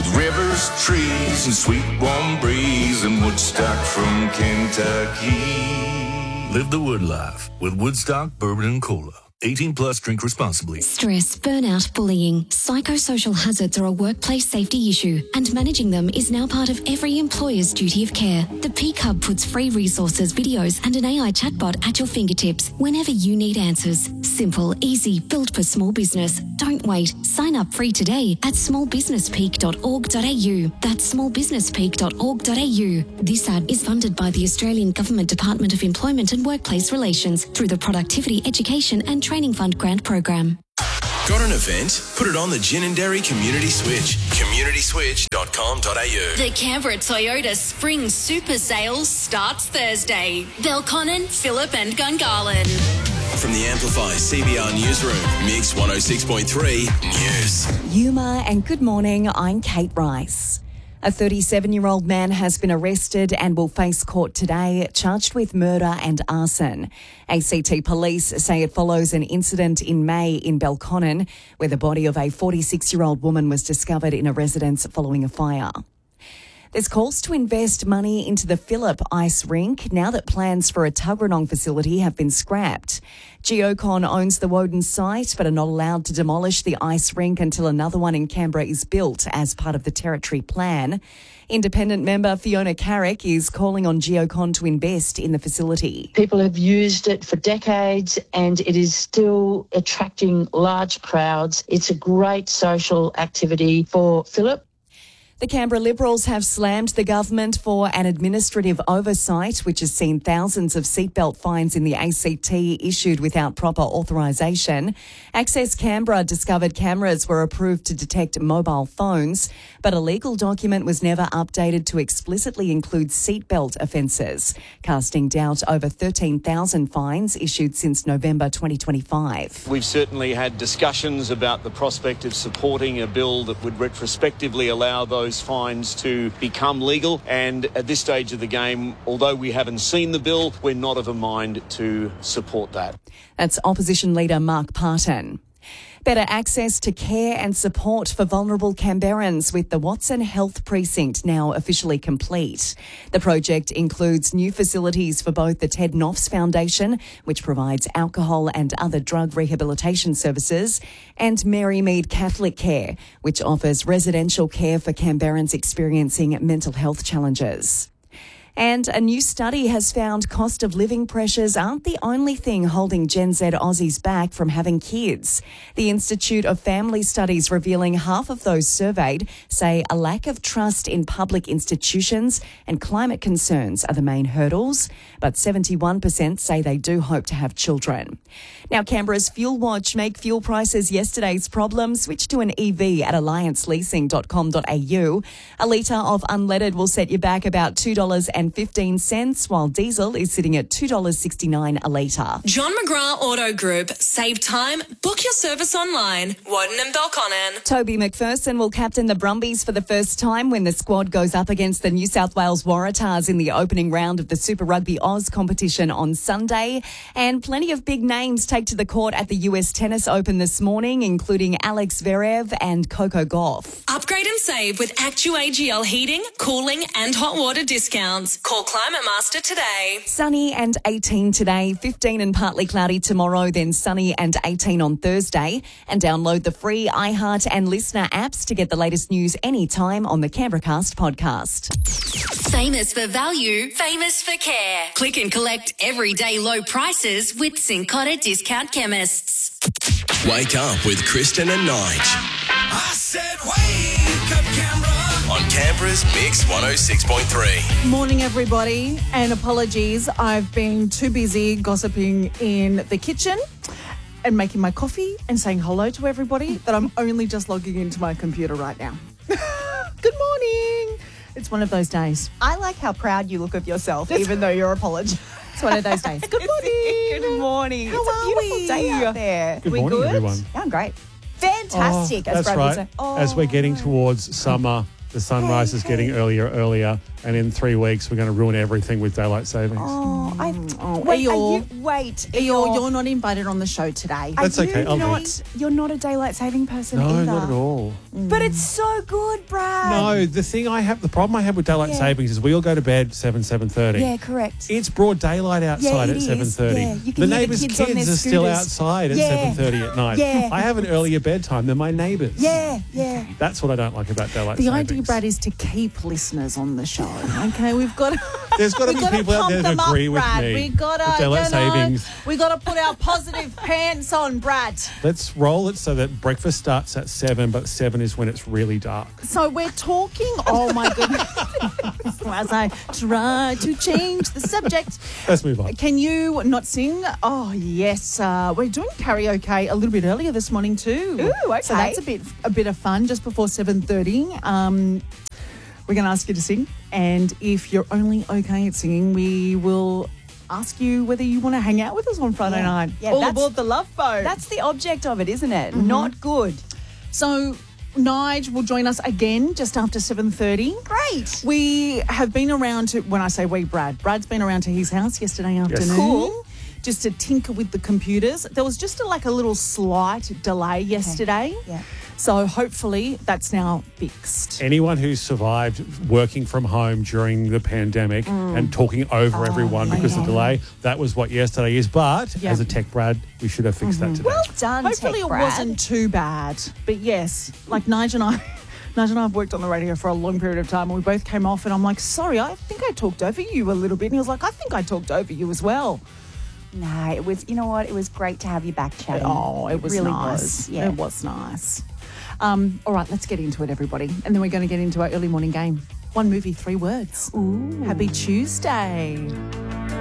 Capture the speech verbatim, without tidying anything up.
with rivers, trees, and sweet warm breeze, and Woodstock from Kentucky. Live the wood life with Woodstock Bourbon and Cola. eighteen plus, drink responsibly. Stress, burnout, bullying, psychosocial hazards are a workplace safety issue, and managing them is now part of every employer's duty of care. The Peak Hub puts free resources, videos, and an A I chatbot at your fingertips whenever you need answers. Simple, easy, built for small business. Don't wait. Sign up free today at small business peak dot org dot a u. That's small business peak dot org dot a u. This ad is funded by the Australian Government Department of Employment and Workplace Relations through the Productivity, Education and Training Fund Grant Program. Got an event? Put it on the Gin and Dairy Community Switch. community switch dot com dot a u. The Canberra Toyota Spring Super Sales starts Thursday. Belconnen, Phillip and Gungahlin. From the Amplify C B R Newsroom, Mix one oh six point three News. Yuma and good morning, I'm Kate Rice. A thirty-seven-year-old man has been arrested and will face court today, charged with murder and arson. A C T police say it follows an incident in May in Belconnen, where the body of a forty-six-year-old woman was discovered in a residence following a fire. There's calls to invest money into the Phillip Ice Rink now that plans for a Tuggeranong facility have been scrapped. Geocon owns the Woden site but are not allowed to demolish the ice rink until another one in Canberra is built as part of the territory plan. Independent member Fiona Carrick is calling on Geocon to invest in the facility. People have used it for decades and it is still attracting large crowds. It's a great social activity for Phillip. The Canberra Liberals have slammed the government for an administrative oversight, which has seen thousands of seatbelt fines in the A C T issued without proper authorisation. Access Canberra discovered cameras were approved to detect mobile phones, but a legal document was never updated to explicitly include seatbelt offences, casting doubt over thirteen thousand fines issued since November twenty twenty-five. We've certainly had discussions about the prospect of supporting a bill that would retrospectively allow those fines to become legal, and at this stage of the game, although we haven't seen the bill, we're not of a mind to support that. That's Opposition Leader Mark Parton. Better access to care and support for vulnerable Canberrans with the Watson Health Precinct now officially complete. The project includes new facilities for both the Ted Noffs Foundation, which provides alcohol and other drug rehabilitation services, and Mary Mead Catholic Care, which offers residential care for Canberrans experiencing mental health challenges. And a new study has found cost of living pressures aren't the only thing holding Gen Z Aussies back from having kids. The Institute of Family Studies revealing half of those surveyed say a lack of trust in public institutions and climate concerns are the main hurdles, but seventy-one percent say they do hope to have children. Now, Canberra's Fuel Watch make fuel prices yesterday's problem. Switch to an E V at alliance leasing dot com dot a u. A litre of unleaded will set you back about two dollars and fifteen cents, while diesel is sitting at two dollars sixty-nine a litre. John McGrath Auto Group. Save time. Book your service online. Woden and Belconnen. Toby McPherson will captain the Brumbies for the first time when the squad goes up against the New South Wales Waratahs in the opening round of the Super Rugby Oz competition on Sunday. And plenty of big names take to the court at the U S Tennis Open this morning, including Alex Zverev and Coco Gauff. Upgrade and save with Actu A G L heating, cooling and hot water discounts. Call Climate Master today. Sunny and eighteen today, fifteen and partly cloudy tomorrow, then sunny and eighteen on Thursday. And download the free iHeart and Listener apps to get the latest news anytime on the Canberracast podcast. Famous for value, famous for care. Click and collect everyday low prices with Cincotta Discount Chemists. Wake up with Kristen and Nige. I said wake up, Canberra. On Canberra's Mix one oh six point three. Morning, everybody, and apologies. I've been too busy gossiping in the kitchen and making my coffee and saying hello to everybody that I'm only just logging into my computer right now. Good morning. It's one of those days. I like how proud you look of yourself, even though you're apologizing. It's one of those days. Good morning. Good morning. How it's are a beautiful we? day out there. Good we morning, good? everyone. Yeah, I'm great. Fantastic. Oh, as that's Brad would right. say. Oh, As we're getting towards summer, The sunrise Hey, is getting hey. earlier, earlier, and in three weeks we're going to ruin everything with daylight savings. Oh, I. Oh, Wait, are Eeyore. you, wait, Eeyore, you're not invited on the show today. That's are okay, You I'll do not, it. You're not a daylight saving person No, either. not at all. But it's so good, Brad. No, the thing I have, the problem I have with daylight Yeah. savings is we all go to bed seven, seven thirty. Yeah, correct. It's broad daylight outside it at is. seven thirty. Yeah, you can the hear the neighbours' kids kids, on their are still scooters. outside at Yeah. seven thirty at night. Yeah. I have an earlier bedtime than my neighbours. Yeah, yeah. That's what I don't like about daylight The savings. idea, Brad, is to keep listeners on the show. Okay, we've got. There's got to We've be gotta people out pump there that them up, agree with Brad. me. We gotta, with daylight you know, savings. we gotta put our positive pants on, Brad. Let's roll it so that breakfast starts at seven, but seven is when it's really dark. So we're talking. Oh my goodness! As I try to change the subject, Let's move on. can you not sing? Oh yes, uh, we're doing karaoke a little bit earlier this morning too. Ooh, okay. So that's a bit a bit of fun just before seven thirty. Um, we're going to ask you to sing, and if you're only okay at singing, we will ask you whether you want to hang out with us on Friday Yeah. night. Yeah, All that's- aboard the Love Boat. That's the object of it, isn't it? Not good. So Nige will join us again just after seven thirty. Great. We have been around to, when I say we, Brad, Brad's been around to his house yesterday afternoon. Cool. Just to tinker with the computers. There was just a, like a little slight delay yesterday. Yeah. So hopefully that's now fixed. Anyone who survived working from home during the pandemic Mm. and talking over everyone because of the delay, that was what yesterday is. But Yeah. as a tech Brad, we should have fixed that today. Well done, Hopefully Tech it Brad. wasn't too bad. But yes, like Nige and I... Nige and I have worked on the radio for a long period of time, and we both came off, and I'm like, sorry, I think I talked over you a little bit. And he was like, I think I talked over you as well. No, it was, you know what? It was great to have you back chatting. Oh, it was really nice. was. Yeah. It was nice. Um, all right, let's get into it, everybody. And then we're going to get into our early morning game. One movie, three words. Ooh. Happy Tuesday.